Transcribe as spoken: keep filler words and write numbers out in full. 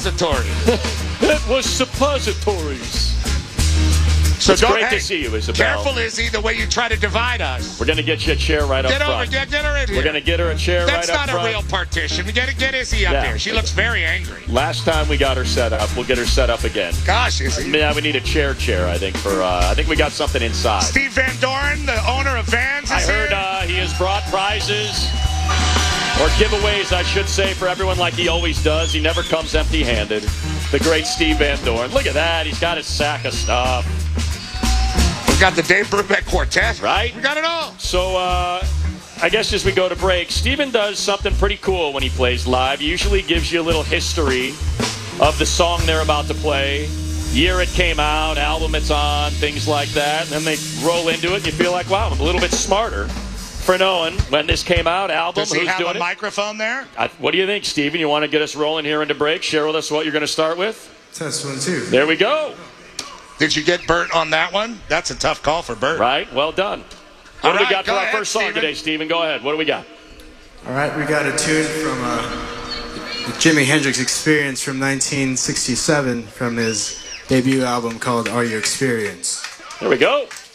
suppository. It was suppositories. So it's don't, great hey, to see you, Isabel. Careful, Izzy, the way you try to divide us. We're going to get you a chair right Get up over, front. get, get her in here. We're going to get her a chair That's right up front. That's not a real partition. We get get Izzy up Yeah. here. She looks very angry. Last time we got her set up, we'll get her set up again. Gosh, Izzy. Yeah, we need a chair chair, I think, for, uh, I think we got something inside. Steve Van Doren, the owner of Vans, is I heard here. uh, he has brought prizes, or giveaways, I should say, for everyone like he always does. He never comes empty-handed. The great Steve Van Doren. Look at that. He's got his sack of stuff. We've got the Dave Brubeck Quartet. Right? We got it all. So, uh, I guess as we go to break, Steven does something pretty cool when he plays live. He usually gives you a little history of the song they're about to play, year it came out, album it's on, things like that. And then they roll into it and you feel like, wow, I'm a little bit smarter for knowing when this came out, album, Does he who's have doing a it. microphone there? I, what do you think, Steven? You want to get us rolling here into break? Share with us what you're going to start with? Test one, two. There we go. Did you get Bert on that one? That's a tough call for Bert. Right, well done. What All do we right, got for go our ahead, first song Steven. today, Steven? Go ahead. What do we got? All right, we got a tune from uh, the Jimi Hendrix Experience from nineteen sixty-seven from his debut album called Are You Experienced? There we go.